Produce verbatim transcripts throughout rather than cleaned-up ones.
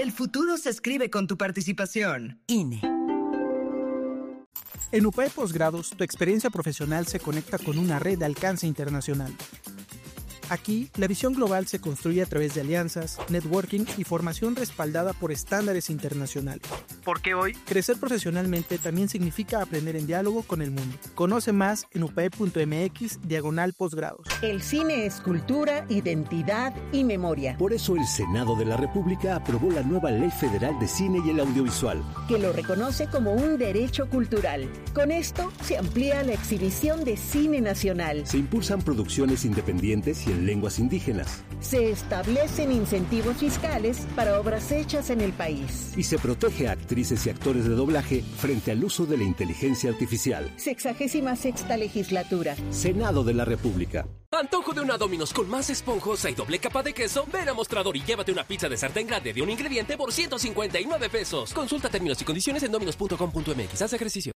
El futuro se escribe con tu participación. I N E. En U P E Posgrados, tu experiencia profesional se conecta con una red de alcance internacional. Aquí, la visión global se construye a través de alianzas, networking y formación respaldada por estándares internacionales. Porque hoy, crecer profesionalmente también significa aprender en diálogo con el mundo. Conoce más en upe.mx diagonal posgrados. El cine es cultura, identidad y memoria. Por eso el Senado de la República aprobó la nueva Ley Federal de Cine y el Audiovisual, que lo reconoce como un derecho cultural. Con esto, se amplía la exhibición de cine nacional. Se impulsan producciones independientes y en lenguas indígenas. Se establecen incentivos fiscales para obras hechas en el país. Y se protege a actrices y actores de doblaje frente al uso de la inteligencia artificial. Sexagésima sexta legislatura. Senado de la República. Antojo de una Domino's con más esponjosa y doble capa de queso. Ven a Mostrador y llévate una pizza de sartén grande de un ingrediente por ciento cincuenta y nueve pesos. Consulta términos y condiciones en dominos punto com punto m x. Haz ejercicio.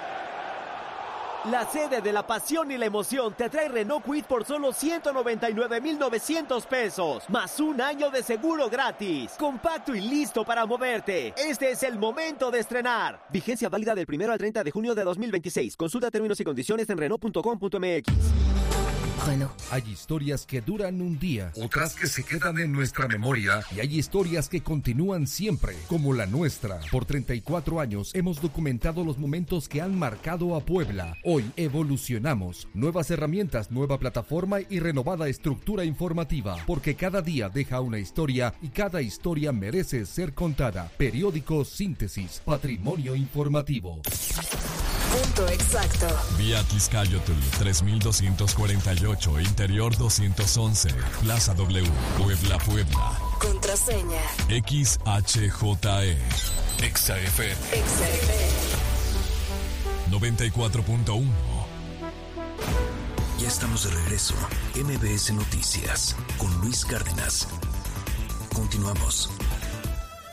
La sede de la pasión y la emoción te trae Renault Kwid por solo ciento noventa y nueve mil novecientos pesos, más un año de seguro gratis. Compacto y listo para moverte. Este es el momento de estrenar. Vigencia válida del primero al treinta de junio de dos mil veintiséis. Consulta términos y condiciones en renault punto com punto m x. Renault. Hay historias que duran un día, otras que se quedan en nuestra memoria, y hay historias que continúan siempre, como la nuestra. Por treinta y cuatro años hemos documentado los momentos que han marcado a Puebla. Hoy evolucionamos. Nuevas herramientas, nueva plataforma y renovada estructura informativa, porque cada día deja una historia y cada historia merece ser contada. Periódico Síntesis, patrimonio informativo. Punto exacto. Vía Tizcayotl tres mil doscientos cuarenta y ocho, Interior doscientos once, Plaza W, Puebla, Puebla. Contraseña X H J E. Exa F M. Exa F M. noventa y cuatro punto uno. Ya estamos de regreso. M B S Noticias con Luis Cárdenas. Continuamos.